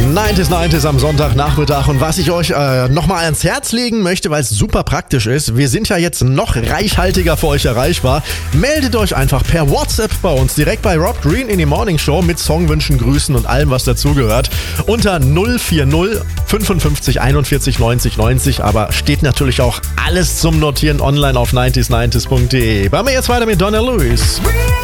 90s am Sonntagnachmittag und was ich euch nochmal ans Herz legen möchte, weil es super praktisch ist, wir sind ja jetzt noch reichhaltiger für euch erreichbar. Meldet euch einfach per WhatsApp bei uns, direkt bei Rob Green in die Morning Show mit Songwünschen, Grüßen und allem, was dazugehört. Unter 040 55 41 90 90, aber steht natürlich auch alles zum Notieren online auf 90s90s.de. Machen wir jetzt weiter mit Donna Lewis.